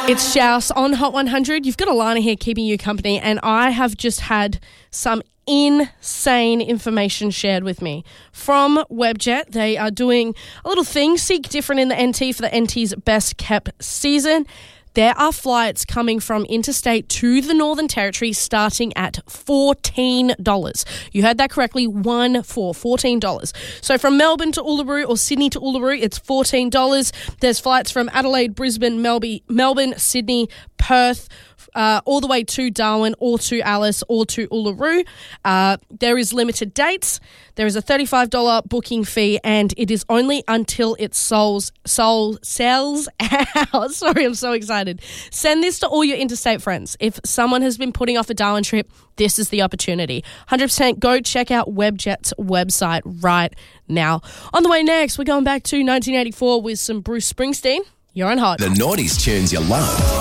It's Shouse on Hot 100. You've got Alana here keeping you company, and I have just had some insane information shared with me from Webjet. They are doing a little thing, Seek Different in the NT for the NT's best kept season. There are flights coming from interstate to the Northern Territory starting at $14. You heard that correctly, $14. So from Melbourne to Uluru or Sydney to Uluru, it's $14. There's flights from Adelaide, Brisbane, Melbourne, Sydney, Perth, all the way to Darwin or to Alice or to Uluru. There is limited dates. There is a $35 booking fee, and it is only until it sells out. Sorry, I'm so excited. Send this to all your interstate friends. If someone has been putting off a Darwin trip, this is the opportunity. 100% go check out Webjet's website right now. On the way next, we're going back to 1984 with some Bruce Springsteen. You're on Hot. The noughties tunes you love.